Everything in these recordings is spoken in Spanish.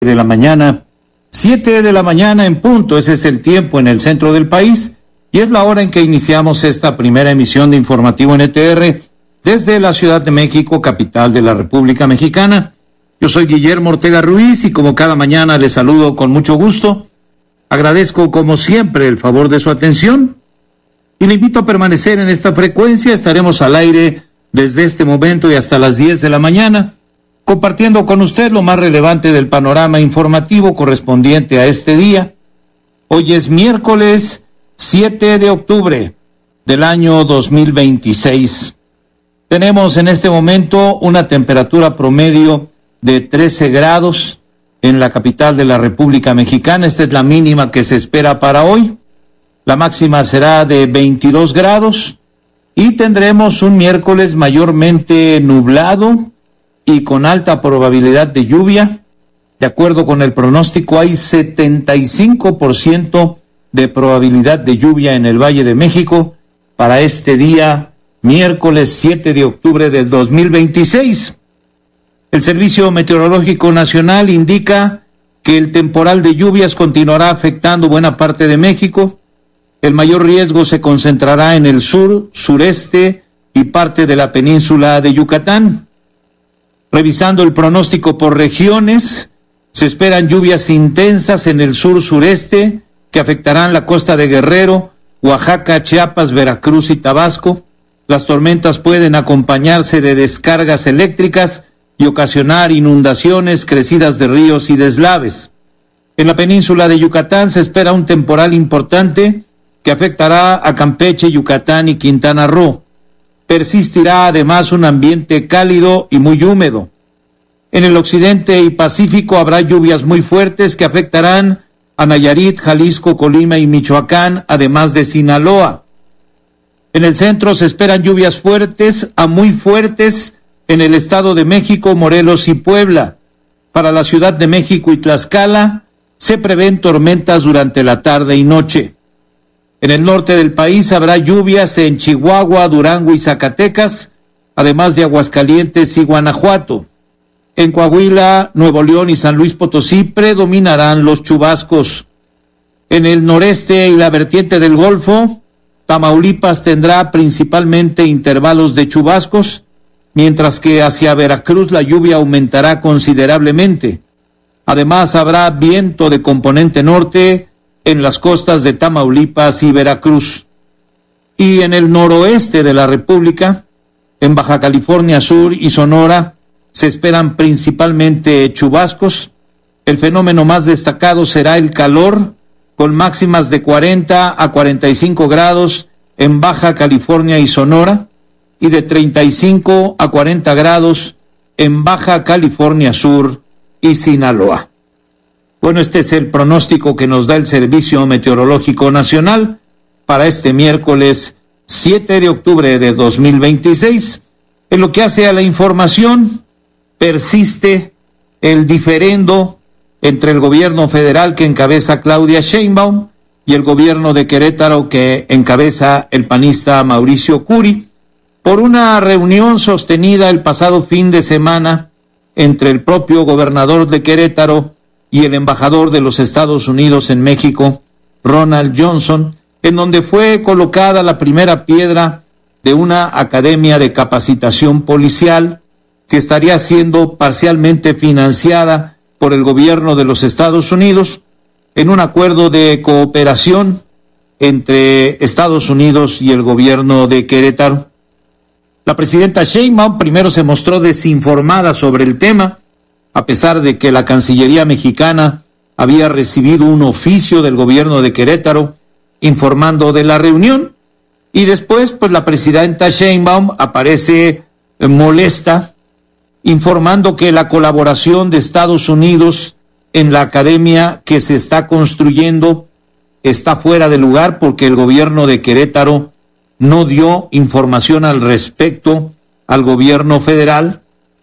de la mañana, 7 de la mañana en punto. Ese es el tiempo en el centro del país y es la hora en que iniciamos esta primera emisión de Informativo NTR desde la Ciudad de México, capital de la República Mexicana. Yo soy Guillermo Ortega Ruiz y como cada mañana les saludo con mucho gusto. Agradezco como siempre el favor de su atención y le invito a permanecer en esta frecuencia. Estaremos al aire desde este momento y hasta las 10 de la mañana, compartiendo con usted lo más relevante del panorama informativo correspondiente a este día. Hoy es miércoles 7 de octubre del año 2026. Tenemos en este momento una temperatura promedio de 13 grados en la capital de la República Mexicana. Esta es la mínima que se espera para hoy. La máxima será de 22 grados y tendremos un miércoles mayormente nublado y con alta probabilidad de lluvia. De acuerdo con el pronóstico, hay 75% de probabilidad de lluvia en el Valle de México para este día, miércoles 7 de octubre del 2026. El Servicio Meteorológico Nacional indica que el temporal de lluvias continuará afectando buena parte de México. El mayor riesgo se concentrará en el sur, sureste y parte de la península de Yucatán. Revisando el pronóstico por regiones, se esperan lluvias intensas en el sur-sureste que afectarán la costa de Guerrero, Oaxaca, Chiapas, Veracruz y Tabasco. Las tormentas pueden acompañarse de descargas eléctricas y ocasionar inundaciones, crecidas de ríos y deslaves. En la península de Yucatán se espera un temporal importante que afectará a Campeche, Yucatán y Quintana Roo. Persistirá además un ambiente cálido y muy húmedo. En el occidente y Pacífico habrá lluvias muy fuertes que afectarán a Nayarit, Jalisco, Colima y Michoacán, además de Sinaloa. En el centro se esperan lluvias fuertes a muy fuertes en el Estado de México, Morelos y Puebla. Para la Ciudad de México y Tlaxcala se prevén tormentas durante la tarde y noche. En el norte del país habrá lluvias en Chihuahua, Durango y Zacatecas, además de Aguascalientes y Guanajuato. En Coahuila, Nuevo León y San Luis Potosí predominarán los chubascos. En el noreste y la vertiente del Golfo, Tamaulipas tendrá principalmente intervalos de chubascos, mientras que hacia Veracruz la lluvia aumentará considerablemente. Además, habrá viento de componente norte en las costas de Tamaulipas y Veracruz. Y en el noroeste de la República, en Baja California Sur y Sonora, se esperan principalmente chubascos. El fenómeno más destacado será el calor, con máximas de 40 a 45 grados en Baja California y Sonora, y de 35 a 40 grados en Baja California Sur y Sinaloa. Bueno, este es el pronóstico que nos da el Servicio Meteorológico Nacional para este miércoles 7 de octubre de 2026. En lo que hace a la información, persiste el diferendo entre el gobierno federal que encabeza Claudia Sheinbaum y el gobierno de Querétaro que encabeza el panista Mauricio Curi por una reunión sostenida el pasado fin de semana entre el propio gobernador de Querétaro y el embajador de los Estados Unidos en México, Ronald Johnson, en donde fue colocada la primera piedra de una academia de capacitación policial que estaría siendo parcialmente financiada por el gobierno de los Estados Unidos en un acuerdo de cooperación entre Estados Unidos y el gobierno de Querétaro. La presidenta Sheinbaum primero se mostró desinformada sobre el tema, a pesar de que la Cancillería mexicana había recibido un oficio del gobierno de Querétaro informando de la reunión. Y después, pues la presidenta Sheinbaum aparece molesta, informando que la colaboración de Estados Unidos en la academia que se está construyendo está fuera de lugar porque el gobierno de Querétaro no dio información al respecto al gobierno federal.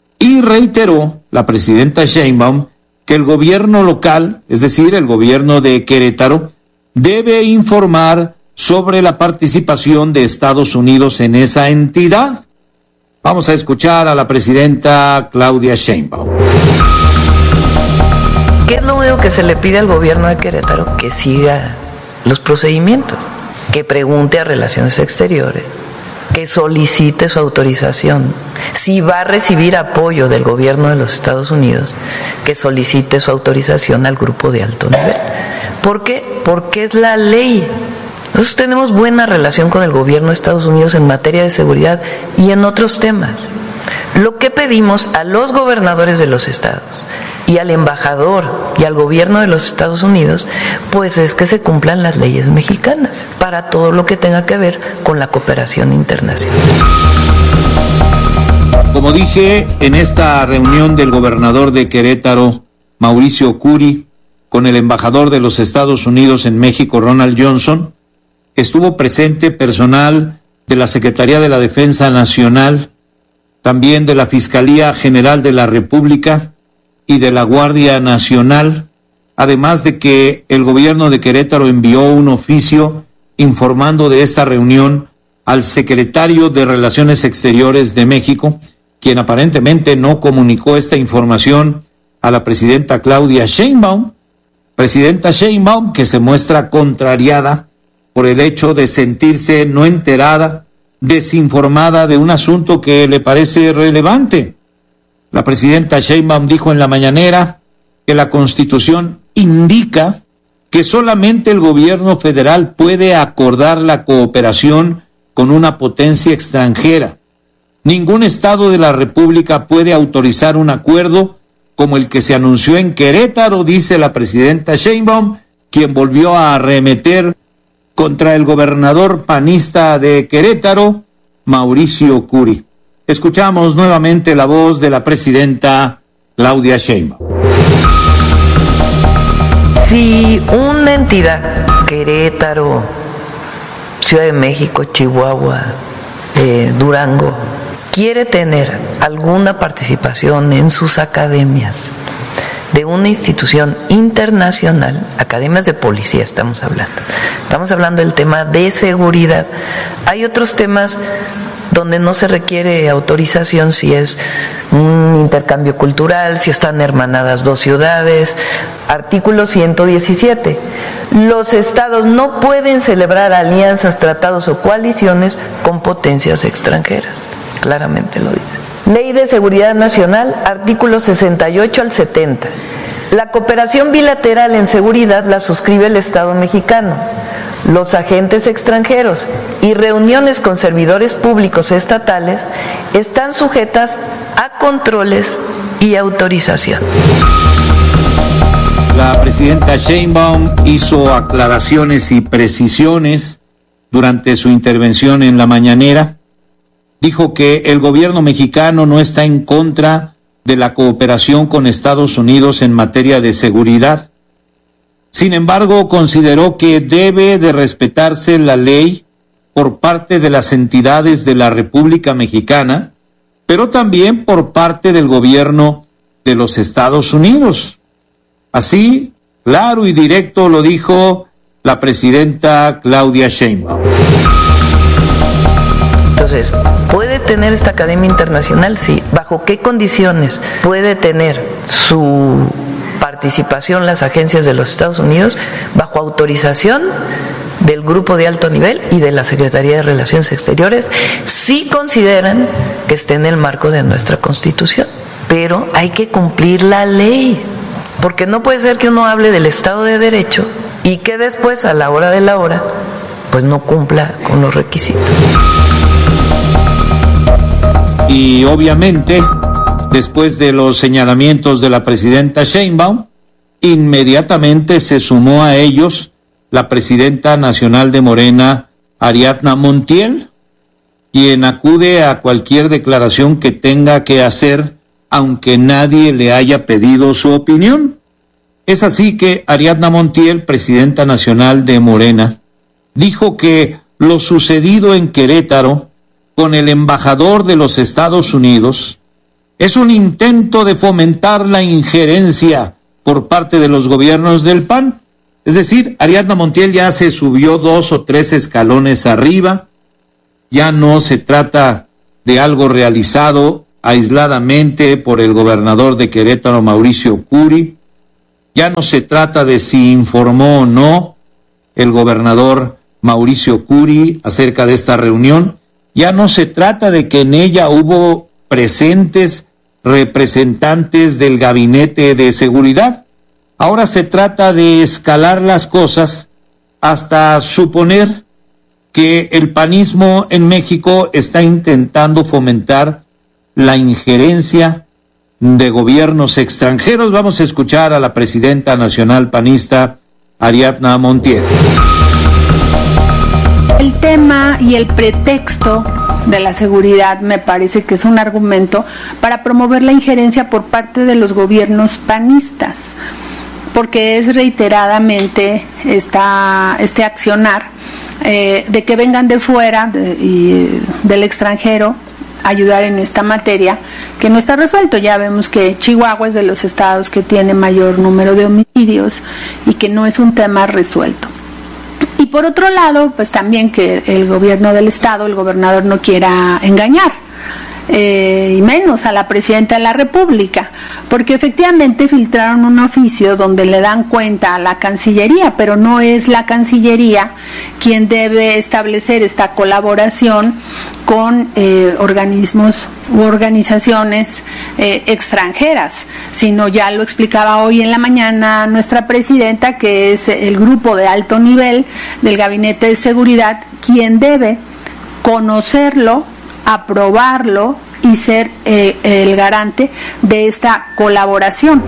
Y reiteró la presidenta Sheinbaum que el gobierno local, es decir, el gobierno de Querétaro, debe informar sobre la participación de Estados Unidos en esa entidad. Vamos a escuchar a la presidenta Claudia Sheinbaum. ¿Qué es lo único que se le pide al gobierno de Querétaro? Que siga los procedimientos, que pregunte a Relaciones Exteriores, que solicite su autorización. Si va a recibir apoyo del gobierno de los Estados Unidos, que solicite su autorización al grupo de alto nivel. ¿Por qué? Porque es la ley. Nosotros tenemos buena relación con el gobierno de Estados Unidos en materia de seguridad y en otros temas. Lo que pedimos a los gobernadores de los estados y al embajador y al gobierno de los Estados Unidos, pues es que se cumplan las leyes mexicanas para todo lo que tenga que ver con la cooperación internacional. Como dije, en esta reunión del gobernador de Querétaro, Mauricio Curi, con el embajador de los Estados Unidos en México, Ronald Johnson, estuvo presente personal de la Secretaría de la Defensa Nacional, también de la Fiscalía General de la República y de la Guardia Nacional, además de que el gobierno de Querétaro envió un oficio informando de esta reunión al secretario de Relaciones Exteriores de México, quien aparentemente no comunicó esta información a la presidenta Claudia Sheinbaum. Presidenta Sheinbaum, que se muestra contrariada por el hecho de sentirse no enterada, desinformada de un asunto que le parece relevante. La presidenta Sheinbaum dijo en la mañanera que la Constitución indica que solamente el gobierno federal puede acordar la cooperación con una potencia extranjera. Ningún estado de la República puede autorizar un acuerdo como el que se anunció en Querétaro, dice la presidenta Sheinbaum, quien volvió a arremeter contra el gobernador panista de Querétaro, Mauricio Curi. Escuchamos nuevamente la voz de la presidenta Claudia Sheinbaum. Si una entidad, Querétaro, Ciudad de México, Chihuahua, Durango, quiere tener alguna participación en sus academias de una institución internacional, academias de policía estamos hablando del tema de seguridad. Hay otros temas donde no se requiere autorización, si es un intercambio cultural, si están hermanadas dos ciudades. Artículo 117. Los estados no pueden celebrar alianzas, tratados o coaliciones con potencias extranjeras. Claramente lo dice. Ley de Seguridad Nacional, artículos 68 al 70. La cooperación bilateral en seguridad la suscribe el Estado mexicano. Los agentes extranjeros y reuniones con servidores públicos estatales están sujetas a controles y autorización. La presidenta Sheinbaum hizo aclaraciones y precisiones durante su intervención en la mañanera. Dijo que el gobierno mexicano no está en contra de la cooperación con Estados Unidos en materia de seguridad. Sin embargo, consideró que debe de respetarse la ley por parte de las entidades de la República Mexicana, pero también por parte del gobierno de los Estados Unidos. Así, claro y directo lo dijo la presidenta Claudia Sheinbaum. Entonces, ¿puede tener esta academia internacional? Sí. ¿Bajo qué condiciones puede tener su participación las agencias de los Estados Unidos? Bajo autorización del grupo de alto nivel y de la Secretaría de Relaciones Exteriores, si consideran que esté en el marco de nuestra Constitución. Pero hay que cumplir la ley, porque no puede ser que uno hable del Estado de Derecho y que después, a la hora de la hora, pues no cumpla con los requisitos. Y obviamente, después de los señalamientos de la presidenta Sheinbaum, inmediatamente se sumó a ellos la presidenta nacional de Morena, Ariadna Montiel, quien acude a cualquier declaración que tenga que hacer, aunque nadie le haya pedido su opinión. Es así que Ariadna Montiel, presidenta nacional de Morena, dijo que lo sucedido en Querétaro con el embajador de los Estados Unidos es un intento de fomentar la injerencia por parte de los gobiernos del PAN. Es decir, Ariadna Montiel ya se subió 2 o 3 escalones arriba, ya no se trata de algo realizado aisladamente por el gobernador de Querétaro, Mauricio Curi, Ya no se trata de si informó o no el gobernador Mauricio Curi acerca de esta reunión. Ya no se trata de que en ella hubo presentes representantes del Gabinete de Seguridad. Ahora se trata de escalar las cosas hasta suponer que el panismo en México está intentando fomentar la injerencia de gobiernos extranjeros. Vamos a escuchar a la presidenta nacional panista, Ariadna Montiel. El tema y el pretexto de la seguridad me parece que es un argumento para promover la injerencia por parte de los gobiernos panistas, porque es reiteradamente este accionar de que vengan de fuera y del extranjero a ayudar en esta materia que no está resuelto. Ya vemos que Chihuahua es de los estados que tiene mayor número de homicidios y que no es un tema resuelto. Y por otro lado, pues también que el gobierno del estado, el gobernador, no quiera engañar, y menos a la presidenta de la República, porque efectivamente filtraron un oficio donde le dan cuenta a la Cancillería, pero no es la Cancillería quien debe establecer esta colaboración con organismos u organizaciones extranjeras, sino ya lo explicaba hoy en la mañana nuestra presidenta, que es el grupo de alto nivel del Gabinete de Seguridad quien debe conocerlo, aprobarlo y ser el garante de esta colaboración.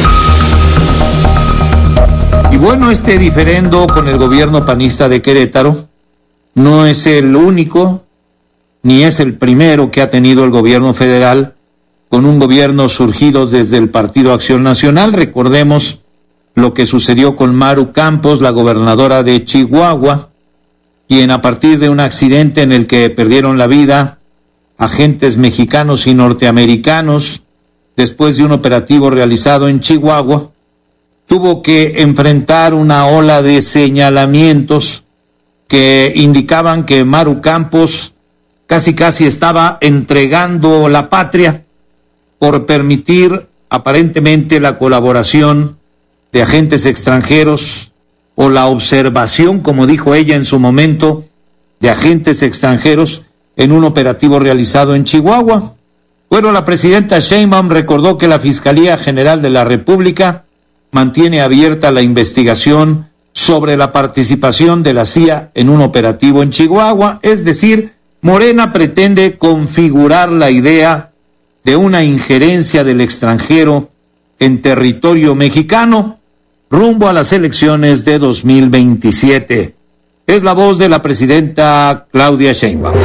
Y bueno, este diferendo con el gobierno panista de Querétaro no es el único, ni es el primero que ha tenido el gobierno federal con un gobierno surgido desde el Partido Acción Nacional. Recordemos lo que sucedió con Maru Campos, la gobernadora de Chihuahua, quien a partir de un accidente en el que perdieron la vida agentes mexicanos y norteamericanos, después de un operativo realizado en Chihuahua, tuvo que enfrentar una ola de señalamientos que indicaban que Maru Campos casi estaba entregando la patria por permitir aparentemente la colaboración de agentes extranjeros o la observación, como dijo ella en su momento, de agentes extranjeros en un operativo realizado en Chihuahua. Bueno, la presidenta Sheinbaum recordó que la Fiscalía General de la República mantiene abierta la investigación sobre la participación de la CIA en un operativo en Chihuahua, es decir, Morena pretende configurar la idea de una injerencia del extranjero en territorio mexicano rumbo a las elecciones de 2027. Es la voz de la presidenta Claudia Sheinbaum.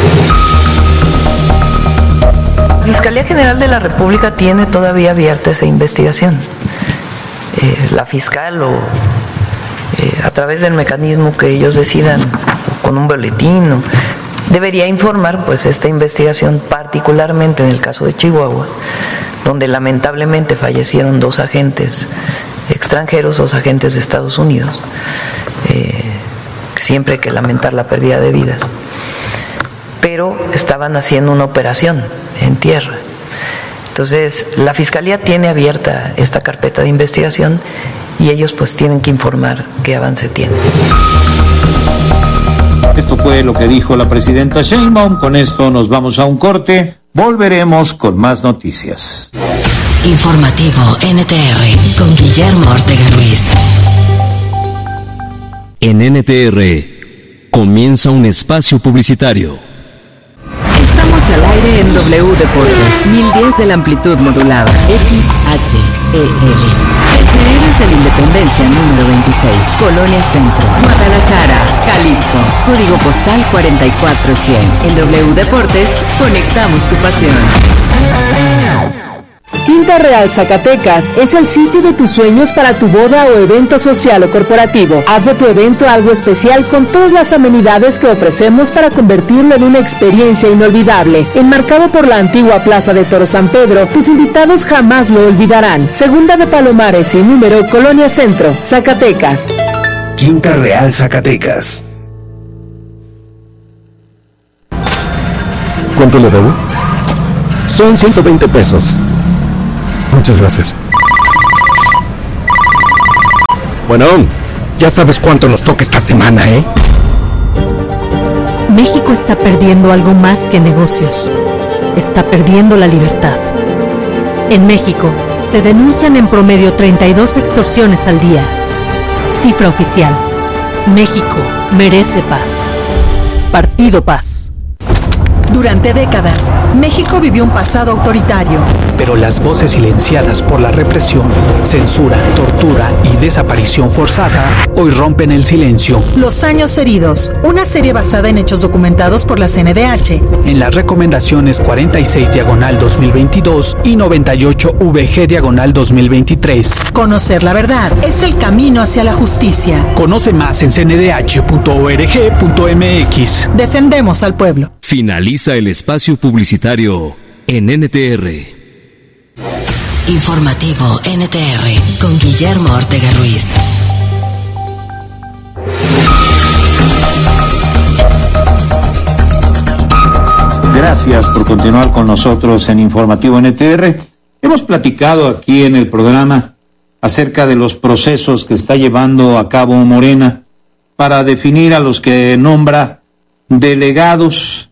La Fiscalía General de la República tiene todavía abierta esa investigación. La fiscal o a través del mecanismo que ellos decidan, con un boletín, debería informar pues esta investigación, particularmente en el caso de Chihuahua, donde lamentablemente fallecieron 2 agentes extranjeros, 2 agentes de Estados Unidos. Siempre hay que lamentar la pérdida de vidas, pero estaban haciendo una operación en tierra. Entonces la Fiscalía tiene abierta esta carpeta de investigación y ellos pues tienen que informar qué avance tiene. Esto fue lo que dijo la presidenta Sheinbaum. Con esto nos vamos a un corte. Volveremos con más noticias. Informativo NTR con Guillermo Ortega Ruiz. En NTR comienza un espacio publicitario. Estamos al aire en W Deportes, 1010 de la amplitud modulada, XHEL. Exteriores de la Independencia número 26, Colonia Centro, Guadalajara, Jalisco. Código postal 44100. En W Deportes, conectamos tu pasión. Quinta Real Zacatecas es el sitio de tus sueños para tu boda o evento social o corporativo. Haz de tu evento algo especial con todas las amenidades que ofrecemos para convertirlo en una experiencia inolvidable. Enmarcado por la antigua Plaza de Toro San Pedro, tus invitados jamás lo olvidarán. Segunda de Palomares y número, Colonia Centro, Zacatecas. Quinta Real Zacatecas. ¿Cuánto le debo? Son 120 pesos. Muchas gracias. Bueno, ya sabes cuánto nos toca esta semana, ¿eh? México está perdiendo algo más que negocios. Está perdiendo la libertad. En México, se denuncian en promedio 32 extorsiones al día. Cifra oficial. México merece paz. Partido Paz. Durante décadas, México vivió un pasado autoritario. Pero las voces silenciadas por la represión, censura, tortura y desaparición forzada hoy rompen el silencio. Los años heridos, una serie basada en hechos documentados por la CNDH. En las recomendaciones 46/2022 y 98/VG/2023. Conocer la verdad es el camino hacia la justicia. Conoce más en cndh.org.mx. Defendemos al pueblo. Finaliza el espacio publicitario en NTR. Informativo NTR con Guillermo Ortega Ruiz. Gracias por continuar con nosotros en Informativo NTR. Hemos platicado aquí en el programa acerca de los procesos que está llevando a cabo Morena para definir a los que nombra delegados,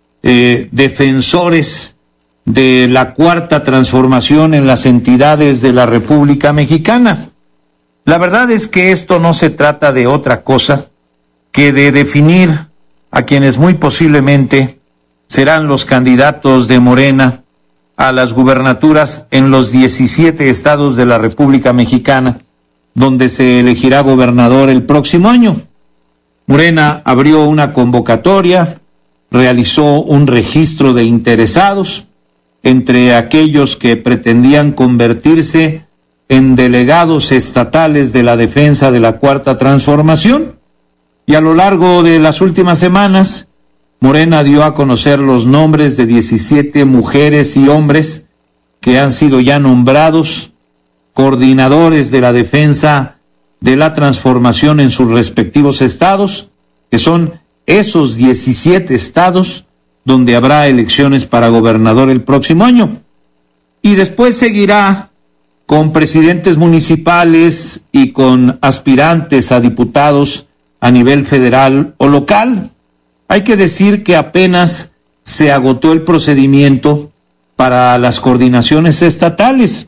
defensores de la Cuarta Transformación en las entidades de la República Mexicana. La verdad es que esto no se trata de otra cosa que de definir a quienes muy posiblemente serán los candidatos de Morena a las gubernaturas en los 17 estados de la República Mexicana, donde se elegirá gobernador el próximo año. Morena abrió una convocatoria, realizó un registro de interesados entre aquellos que pretendían convertirse en delegados estatales de la defensa de la Cuarta Transformación, y a lo largo de las últimas semanas, Morena dio a conocer los nombres de 17 mujeres y hombres que han sido ya nombrados coordinadores de la defensa de la transformación en sus respectivos estados, que son esos 17 estados donde habrá elecciones para gobernador el próximo año. Y después seguirá con presidentes municipales y con aspirantes a diputados a nivel federal o local. Hay que decir que apenas se agotó el procedimiento para las coordinaciones estatales,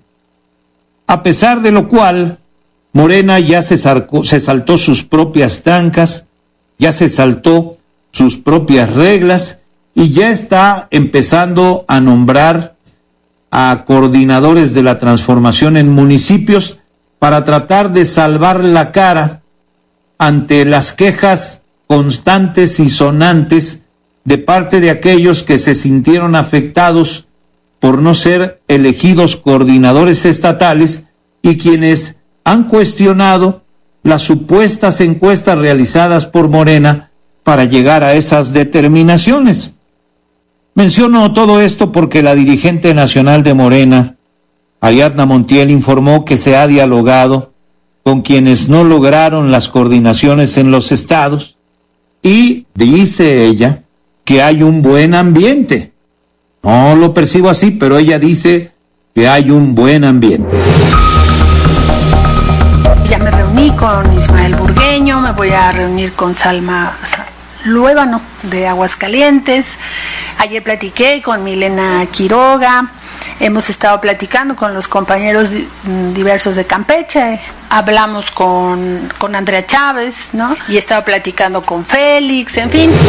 a pesar de lo cual Morena ya se saltó sus propias trancas, ya se saltó sus propias reglas y ya está empezando a nombrar a coordinadores de la transformación en municipios para tratar de salvar la cara ante las quejas constantes y sonantes de parte de aquellos que se sintieron afectados por no ser elegidos coordinadores estatales y quienes han cuestionado las supuestas encuestas realizadas por Morena para llegar a esas determinaciones. Menciono todo esto porque la dirigente nacional de Morena, Ariadna Montiel, informó que se ha dialogado con quienes no lograron las coordinaciones en los estados y dice ella que hay un buen ambiente. No lo percibo así, pero ella dice que hay un buen ambiente. Ya me reuní con Ismael Burgueño, me voy a reunir con Salma Luébano de Aguascalientes. Ayer platiqué con Milena Quiroga. Hemos estado platicando con los compañeros diversos de Campeche. Hablamos con Andrea Chávez, ¿no? Y he estado platicando con Félix, en fin.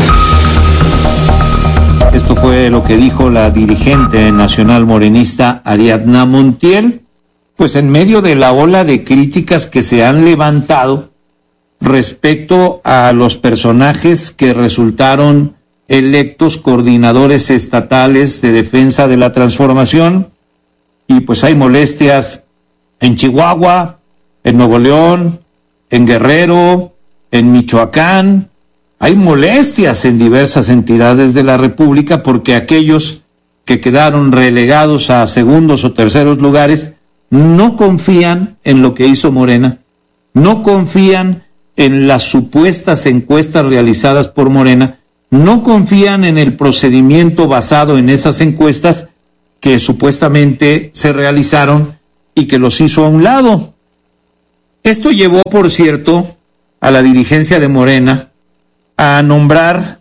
Esto fue lo que dijo la dirigente nacional morenista Ariadna Montiel, pues en medio de la ola de críticas que se han levantado respecto a los personajes que resultaron electos coordinadores estatales de defensa de la transformación, y pues hay molestias en Chihuahua, en Nuevo León, en Guerrero, en Michoacán. Hay molestias en diversas entidades de la República porque aquellos que quedaron relegados a segundos o terceros lugares no confían en lo que hizo Morena, no confían en las supuestas encuestas realizadas por Morena, no confían en el procedimiento basado en esas encuestas que supuestamente se realizaron y que los hizo a un lado. Esto llevó, por cierto, a la dirigencia de Morena a nombrar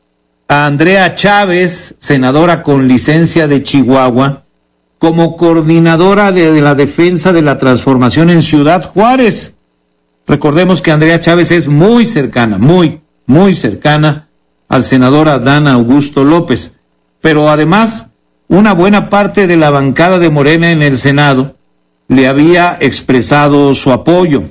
a Andrea Chávez, senadora con licencia de Chihuahua, como coordinadora de la defensa de la transformación en Ciudad Juárez. Recordemos que Andrea Chávez es muy cercana, muy cercana al senador Adán Augusto López, pero además una buena parte de la bancada de Morena en el Senado le había expresado su apoyo,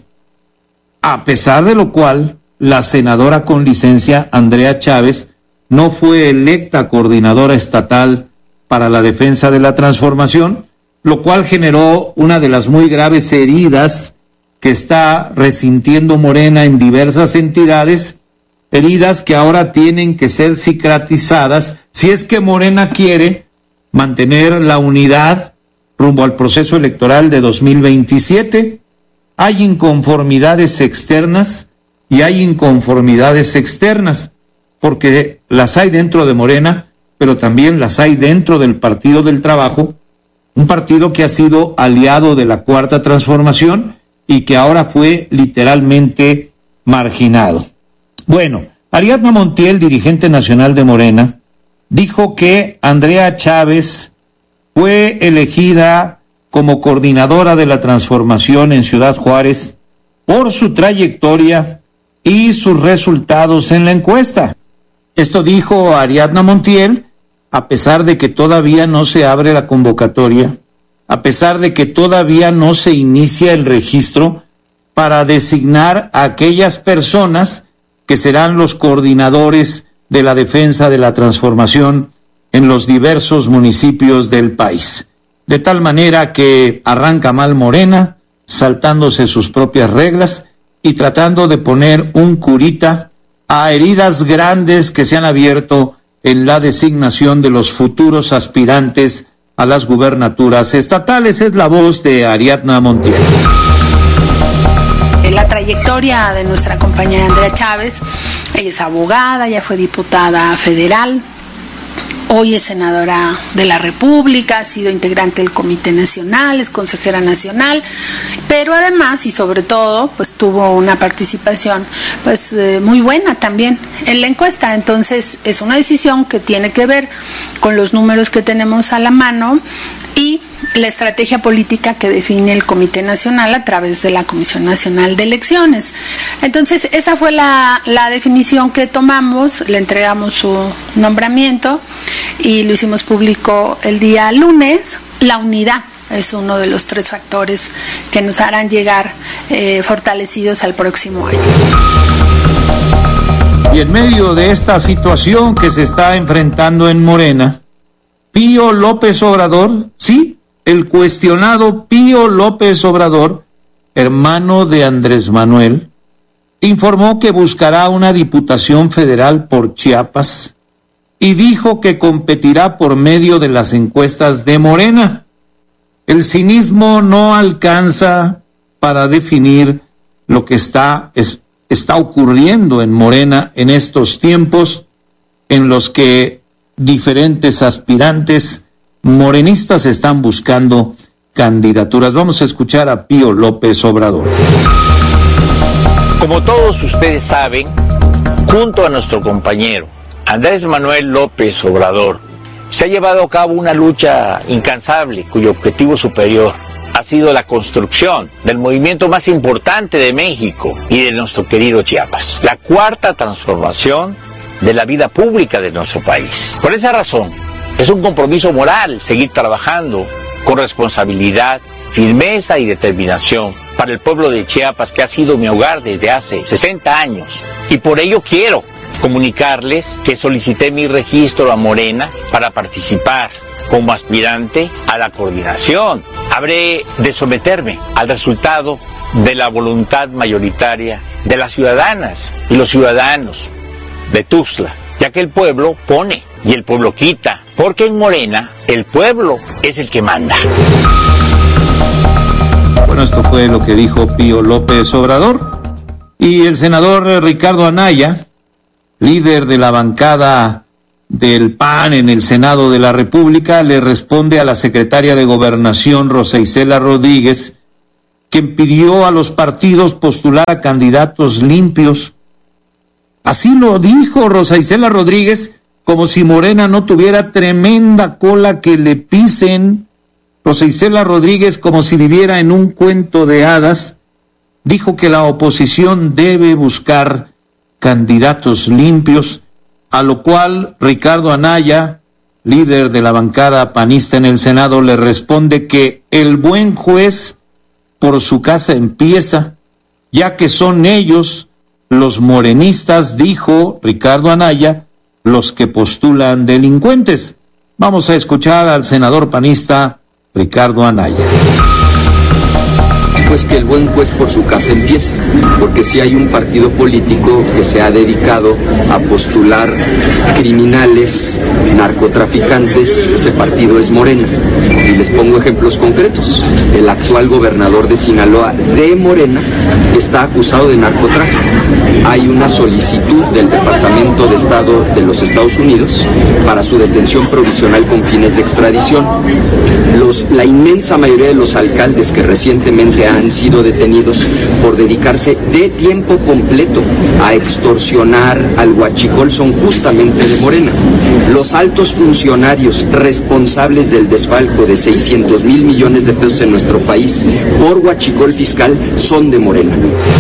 a pesar de lo cual la senadora con licencia Andrea Chávez no fue electa coordinadora estatal para la defensa de la transformación, lo cual generó una de las muy graves heridas que está resintiendo Morena en diversas entidades, heridas que ahora tienen que ser cicatrizadas si es que Morena quiere mantener la unidad rumbo al proceso electoral de 2027. Hay inconformidades externas y hay inconformidades externas, porque las hay dentro de Morena, pero también las hay dentro del Partido del Trabajo, un partido que ha sido aliado de la Cuarta Transformación y que ahora fue literalmente marginado. Bueno, Ariadna Montiel, dirigente nacional de Morena, dijo que Andrea Chávez fue elegida como coordinadora de la transformación en Ciudad Juárez por su trayectoria y sus resultados en la encuesta. Esto dijo Ariadna Montiel, a pesar de que todavía no se abre la convocatoria, a pesar de que todavía no se inicia el registro para designar a aquellas personas que serán los coordinadores de la defensa de la transformación en los diversos municipios del país. De tal manera que arranca mal Morena, saltándose sus propias reglas y tratando de poner un curita a heridas grandes que se han abierto en la designación de los futuros aspirantes a las gubernaturas estatales. Es la voz de Ariadna Montiel. La trayectoria de nuestra compañera Andrea Chávez, ella es abogada, ya fue diputada federal, hoy es senadora de la República, ha sido integrante del Comité Nacional, es consejera nacional, pero además y sobre todo pues tuvo una participación pues muy buena también en la encuesta. Entonces es una decisión que tiene que ver con los números que tenemos a la mano y la estrategia política que define el Comité Nacional a través de la Comisión Nacional de Elecciones. Entonces esa fue la definición que tomamos, le entregamos su nombramiento y lo hicimos público el día lunes. La unidad es uno de los 3 factores que nos harán llegar fortalecidos al próximo año. Y en medio de esta situación que se está enfrentando en Morena, Pío López Obrador, sí, el cuestionado Pío López Obrador, hermano de Andrés Manuel, informó que buscará una diputación federal por Chiapas y dijo que competirá por medio de las encuestas de Morena. El cinismo no alcanza para definir lo que está ocurriendo en Morena en estos tiempos en los que diferentes aspirantes morenistas están buscando candidaturas. Vamos a escuchar a Pío López Obrador. Como todos ustedes saben, junto a nuestro compañero Andrés Manuel López Obrador, se ha llevado a cabo una lucha incansable cuyo objetivo superior ha sido la construcción del movimiento más importante de México y de nuestro querido Chiapas, la Cuarta Transformación de la vida pública de nuestro país. Por esa razón, es un compromiso moral seguir trabajando con responsabilidad, firmeza y determinación para el pueblo de Chiapas, que ha sido mi hogar desde hace 60 años. Y por ello quiero comunicarles que solicité mi registro a Morena para participar como aspirante a la coordinación. Habré de someterme al resultado de la voluntad mayoritaria de las ciudadanas y los ciudadanos de Tuxtla, ya que el pueblo pone y el pueblo quita, porque en Morena el pueblo es el que manda. Bueno, esto fue lo que dijo Pío López Obrador. Y el senador Ricardo Anaya, líder de la bancada del PAN en el Senado de la República, le responde a la secretaria de Gobernación, Rosa Isela Rodríguez, quien pidió a los partidos postular a candidatos limpios. Así lo dijo Rosa Isela Rodríguez, como si Morena no tuviera tremenda cola que le pisen. Rosa Isela Rodríguez, como si viviera en un cuento de hadas, dijo que la oposición debe buscar candidatos limpios, a lo cual Ricardo Anaya, líder de la bancada panista en el Senado, le responde que el buen juez por su casa empieza, ya que son ellos, los morenistas, dijo Ricardo Anaya, los que postulan delincuentes. Vamos a escuchar al senador panista Ricardo Anaya. Pues que el buen juez por su casa empiece, porque si hay un partido político que se ha dedicado a postular criminales, narcotraficantes, ese partido es Morena. Y les pongo ejemplos concretos. El actual gobernador de Sinaloa de Morena está acusado de narcotráfico. Hay una solicitud del Departamento de Estado de los Estados Unidos para su detención provisional con fines de extradición. La inmensa mayoría de los alcaldes que recientemente han sido detenidos por dedicarse de tiempo completo a extorsionar al huachicol son justamente de Morena. Los altos funcionarios responsables del desfalco de 600,000 millones de pesos en nuestro país por huachicol fiscal son de Morena.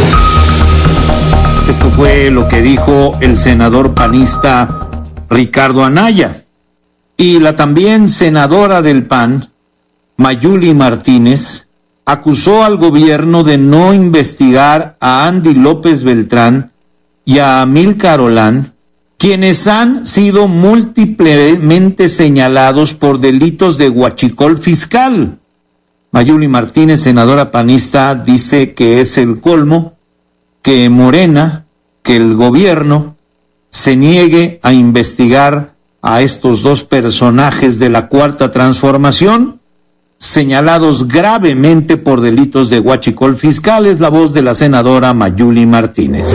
Esto fue lo que dijo el senador panista Ricardo Anaya. Y la también senadora del PAN, Mayuli Martínez, acusó al gobierno de no investigar a Andy López Beltrán y a Amílcar Olán, quienes han sido múltiplemente señalados por delitos de huachicol fiscal. Mayuli Martínez, senadora panista, dice que es el colmo que Morena, que el gobierno se niegue a investigar a estos dos personajes de la Cuarta Transformación, señalados gravemente por delitos de huachicol fiscal. Es la voz de la senadora Mayuli Martínez.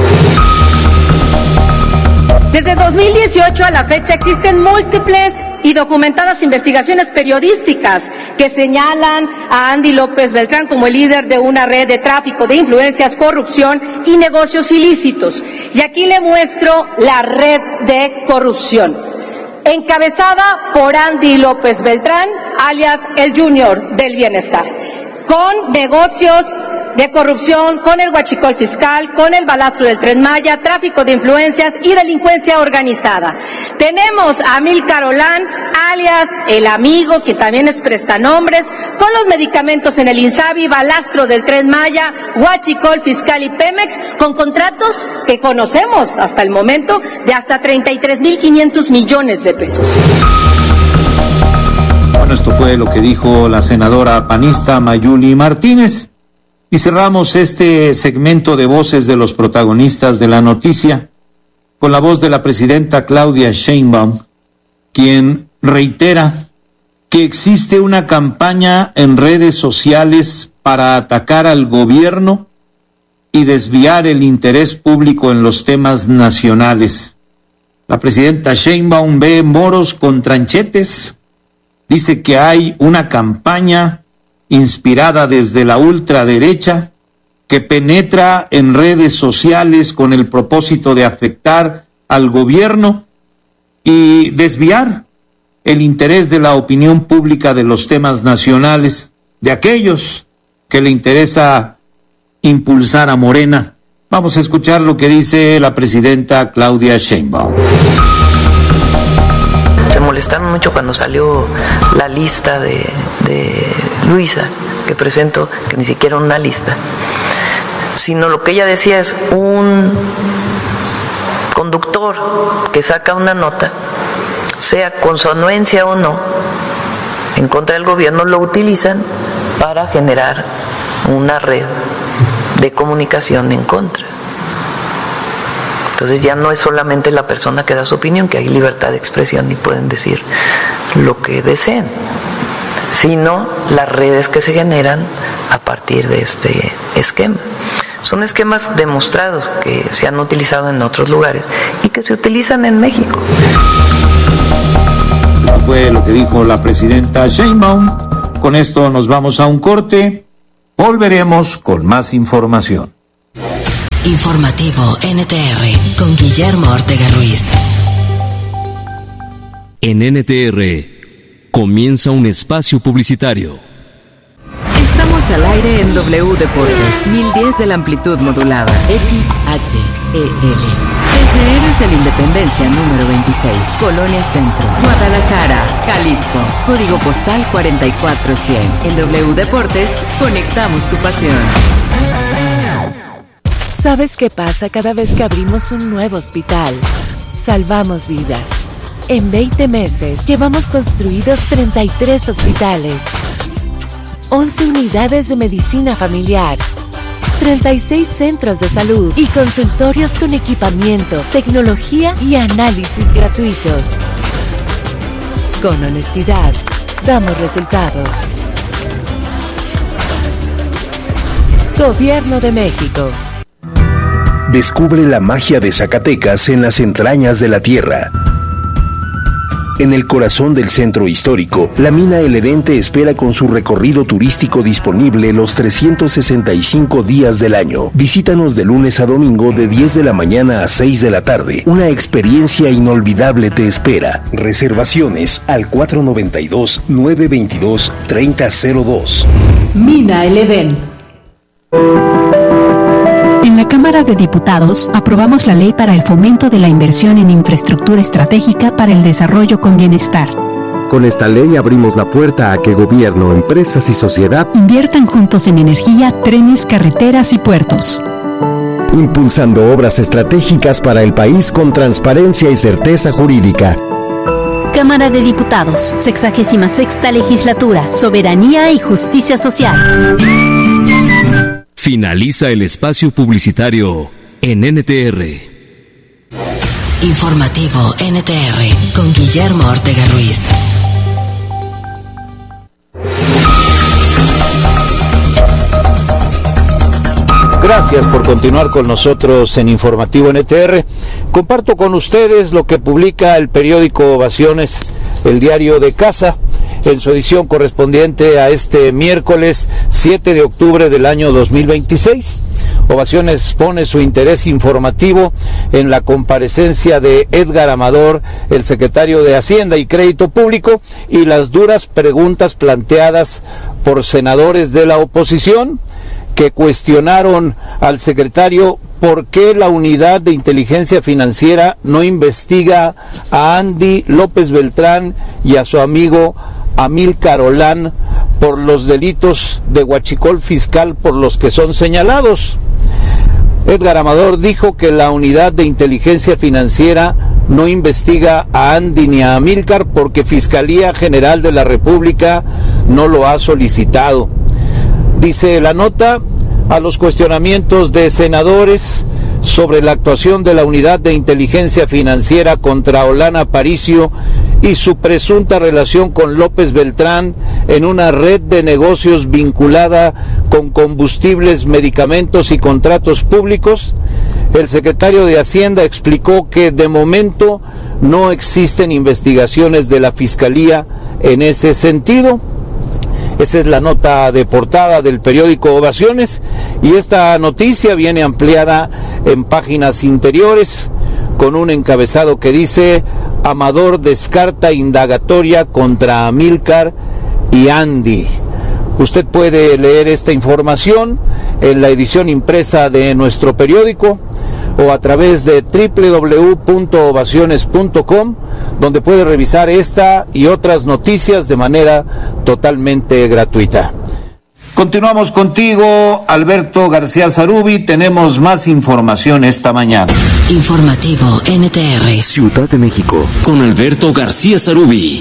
Desde 2018 a la fecha existen múltiples y documentadas investigaciones periodísticas que señalan a Andy López Beltrán como el líder de una red de tráfico de influencias, corrupción y negocios ilícitos. Y aquí le muestro la red de corrupción, encabezada por Andy López Beltrán, alias el Junior del Bienestar, con negocios de corrupción, con el huachicol fiscal, con el balastro del Tren Maya, tráfico de influencias y delincuencia organizada. Tenemos a Amílcar Olán, alias el amigo, que también es prestanombres, con los medicamentos en el INSABI, balastro del Tren Maya, huachicol fiscal y Pemex, con contratos que conocemos hasta el momento de hasta 33,500 millones de pesos. Bueno, esto fue lo que dijo la senadora panista Mayuli Martínez. Y cerramos este segmento de voces de los protagonistas de la noticia con la voz de la presidenta Claudia Sheinbaum, quien reitera que existe una campaña en redes sociales para atacar al gobierno y desviar el interés público en los temas nacionales. La presidenta Sheinbaum ve moros con tranchetes, dice que hay una campaña inspirada desde la ultraderecha que penetra en redes sociales con el propósito de afectar al gobierno y desviar el interés de la opinión pública de los temas nacionales, de aquellos que le interesa impulsar a Morena. Vamos a escuchar lo que dice la presidenta Claudia Sheinbaum. Se molestaron mucho cuando salió la lista de Luisa, que presentó, que ni siquiera una lista, sino lo que ella decía es un conductor que saca una nota, sea con su anuencia o no, en contra del gobierno, lo utilizan para generar una red de comunicación en contra. Entonces ya no es solamente la persona que da su opinión, que hay libertad de expresión y pueden decir lo que deseen, sino las redes que se generan a partir de este esquema. Son esquemas demostrados que se han utilizado en otros lugares y que se utilizan en México. Esto fue lo que dijo la presidenta Sheinbaum. Con esto nos vamos a un corte Volveremos con más información. Informativo NTR con Guillermo Ortega Ruiz. En NTR comienza un espacio publicitario. Estamos al aire en W Deportes, 1010 de la amplitud modulada, XHEL. Desde Héroes de la Independencia número 26, Colonia Centro, Guadalajara, Jalisco, código postal 44100. En W Deportes, conectamos tu pasión. ¿Sabes qué pasa cada vez que abrimos un nuevo hospital? Salvamos vidas. En 20 meses llevamos construidos 33 hospitales, 11 unidades de medicina familiar, 36 centros de salud y consultorios con equipamiento, tecnología y análisis gratuitos. Con honestidad, damos resultados. Gobierno de México. Descubre la magia de Zacatecas en las entrañas de la tierra. En el corazón del centro histórico, la mina El Edén te espera con su recorrido turístico disponible los 365 días del año. Visítanos de lunes a domingo de 10 de la mañana a 6 de la tarde. Una experiencia inolvidable te espera. Reservaciones al 492-922-3002. Mina El Edén. En la Cámara de Diputados aprobamos la Ley para el Fomento de la Inversión en Infraestructura Estratégica para el Desarrollo con Bienestar. Con esta ley abrimos la puerta a que gobierno, empresas y sociedad inviertan juntos en energía, trenes, carreteras y puertos, impulsando obras estratégicas para el país con transparencia y certeza jurídica. Cámara de Diputados, 66ª Legislatura, Soberanía y Justicia Social. Finaliza el espacio publicitario en NTR. Informativo NTR con Guillermo Ortega Ruiz. Gracias por continuar con nosotros en Informativo NTR. Comparto con ustedes lo que publica el periódico Ovaciones, el diario de casa, en su edición correspondiente a este miércoles 7 de octubre del año 2026. Ovaciones pone su interés informativo en la comparecencia de Edgar Amador, el secretario de Hacienda y Crédito Público, y las duras preguntas planteadas por senadores de la oposición que cuestionaron al secretario por qué la Unidad de Inteligencia Financiera no investiga a Andy López Beltrán y a su amigo Amílcar Olán por los delitos de huachicol fiscal por los que son señalados. Edgar Amador dijo que la Unidad de Inteligencia Financiera no investiga a Andy ni a Amílcar porque Fiscalía General de la República no lo ha solicitado. Dice la nota, a los cuestionamientos de senadores sobre la actuación de la Unidad de Inteligencia Financiera contra Olán Aparicio y su presunta relación con López Beltrán en una red de negocios vinculada con combustibles, medicamentos y contratos públicos, el secretario de Hacienda explicó que de momento no existen investigaciones de la Fiscalía en ese sentido. Esa es la nota de portada del periódico Ovaciones, y esta noticia viene ampliada en páginas interiores con un encabezado que dice: Amador descarta indagatoria contra Amílcar y Andy. Usted puede leer esta información en la edición impresa de nuestro periódico o a través de www.ovaciones.com, donde puede revisar esta y otras noticias de manera totalmente gratuita. Continuamos contigo, Alberto García Zarubi. Tenemos más información esta mañana. Informativo NTR. Ciudad de México, con Alberto García Zarubi.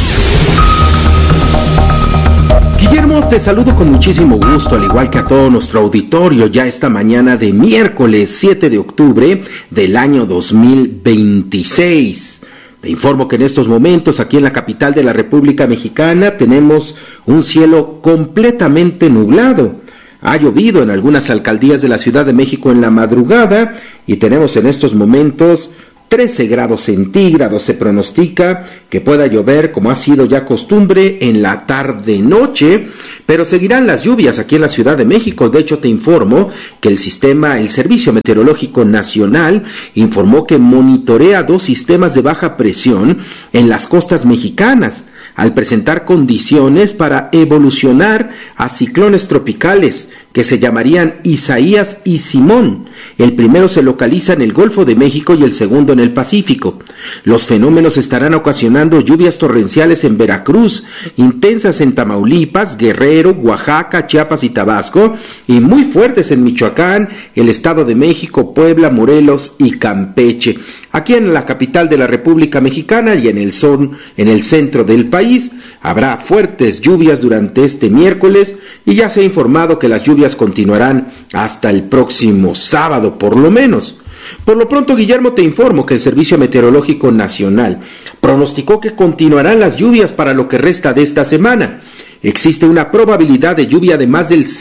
Guillermo, te saludo con muchísimo gusto, al igual que a todo nuestro auditorio, ya esta mañana de miércoles 7 de octubre del año 2026. Te informo que en estos momentos aquí en la capital de la República Mexicana tenemos un cielo completamente nublado. Ha llovido en algunas alcaldías de la Ciudad de México en la madrugada y tenemos en estos momentos 13 grados centígrados. Se pronostica que pueda llover, como ha sido ya costumbre, en la tarde-noche, pero seguirán las lluvias aquí en la Ciudad de México. De hecho, te informo que el Servicio Meteorológico Nacional informó que monitorea 2 sistemas de baja presión en las costas mexicanas, al presentar condiciones para evolucionar a ciclones tropicales que se llamarían Isaías y Simón. El primero se localiza en el Golfo de México y el segundo en el Pacífico. Los fenómenos estarán ocasionando lluvias torrenciales en Veracruz, intensas en Tamaulipas, Guerrero, Oaxaca, Chiapas y Tabasco, y muy fuertes en Michoacán, el Estado de México, Puebla, Morelos y Campeche. Aquí en la capital de la República Mexicana y en el centro del país habrá fuertes lluvias durante este miércoles, y ya se ha informado que las lluvias continuarán hasta el próximo sábado por lo menos. Por lo pronto, Guillermo, te informo que el Servicio Meteorológico Nacional pronosticó que continuarán las lluvias para lo que resta de esta semana. Existe una probabilidad de lluvia de más del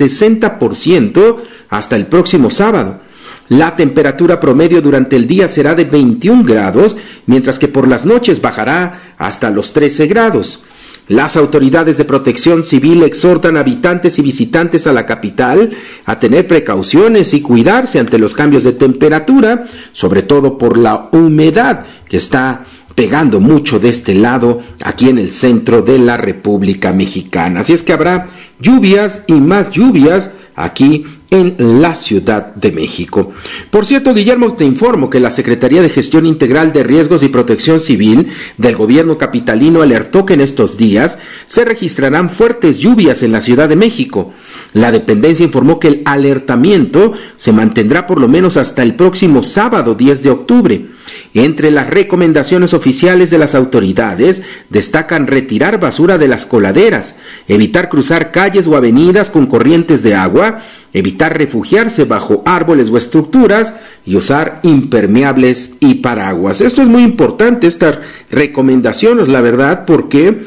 60% hasta el próximo sábado. La temperatura promedio durante el día será de 21 grados, mientras que por las noches bajará hasta los 13 grados. Las autoridades de protección civil exhortan a habitantes y visitantes a la capital a tener precauciones y cuidarse ante los cambios de temperatura, sobre todo por la humedad que está pegando mucho de este lado, aquí en el centro de la República Mexicana. Así es que habrá lluvias y más lluvias aquí en la Ciudad de México. Por cierto, Guillermo, te informo que la Secretaría de Gestión Integral de Riesgos y Protección Civil del gobierno capitalino alertó que en estos días se registrarán fuertes lluvias en la Ciudad de México. La dependencia informó que el alertamiento se mantendrá por lo menos hasta el próximo sábado 10 de octubre. Entre las recomendaciones oficiales de las autoridades destacan retirar basura de las coladeras, evitar cruzar calles o avenidas con corrientes de agua, evitar refugiarse bajo árboles o estructuras y usar impermeables y paraguas. Esto es muy importante, estas recomendaciones, la verdad, porque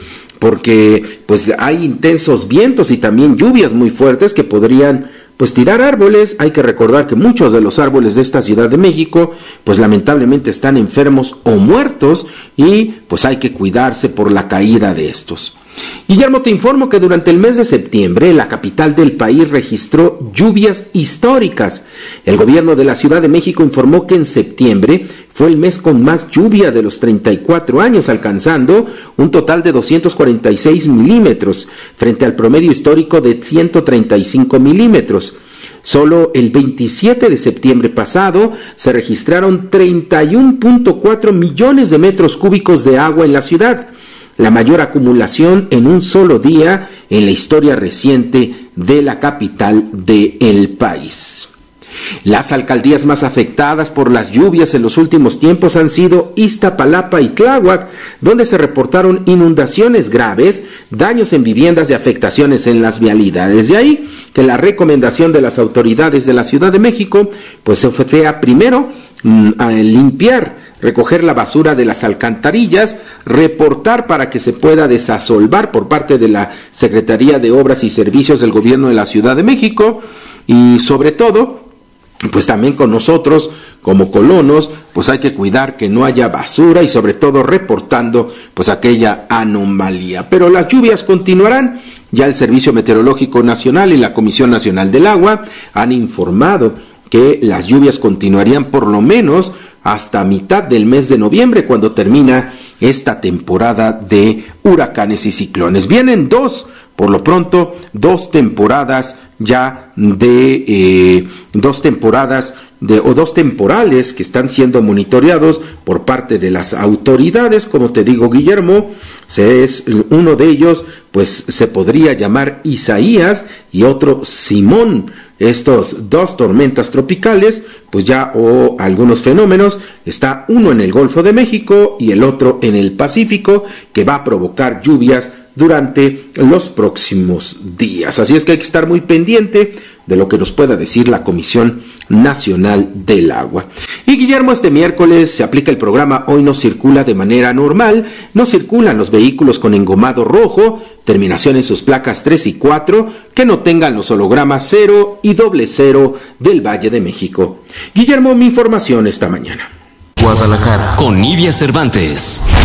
pues hay intensos vientos y también lluvias muy fuertes que podrían tirar árboles. Hay que recordar que muchos de los árboles de esta Ciudad de México pues lamentablemente están enfermos o muertos, y pues hay que cuidarse por la caída de estos. Guillermo, te informo que durante el mes de septiembre la capital del país registró lluvias históricas. El gobierno de la Ciudad de México informó que en septiembre fue el mes con más lluvia de los 34 años, alcanzando un total de 246 milímetros, frente al promedio histórico de 135 milímetros. Solo el 27 de septiembre pasado se registraron 31.4 millones de metros cúbicos de agua en la ciudad, la mayor acumulación en un solo día en la historia reciente de la capital del país. Las alcaldías más afectadas por las lluvias en los últimos tiempos han sido Iztapalapa y Tláhuac, donde se reportaron inundaciones graves, daños en viviendas y afectaciones en las vialidades. De ahí que la recomendación de las autoridades de la Ciudad de México pues se ofrecía primero a limpiar, recoger la basura de las alcantarillas, reportar para que se pueda desasolvar por parte de la Secretaría de Obras y Servicios del Gobierno de la Ciudad de México, y sobre todo pues también con nosotros como colonos pues hay que cuidar que no haya basura, y sobre todo reportando pues aquella anomalía. Pero las lluvias continuarán. Ya el Servicio Meteorológico Nacional y la Comisión Nacional del Agua han informado que las lluvias continuarían por lo menos hasta mitad del mes de noviembre, cuando termina esta temporada de huracanes y ciclones. Vienen por lo pronto, dos temporales que están siendo monitoreados por parte de las autoridades. Como te digo, Guillermo, uno de ellos pues se podría llamar Isaías y otro Simón. Estos dos tormentas tropicales pues o algunos fenómenos, está uno en el Golfo de México y el otro en el Pacífico, que va a provocar lluvias durante los próximos días. Así es que hay que estar muy pendiente de lo que nos pueda decir la Comisión Nacional del Agua. Y Guillermo, este miércoles se aplica el programa Hoy no circula de manera normal. No circulan los vehículos con engomado rojo, terminación en sus placas 3 y 4, que no tengan los hologramas 0 y 00 del Valle de México. Guillermo, mi información esta mañana. Guadalajara. Con Nidia Cervantes.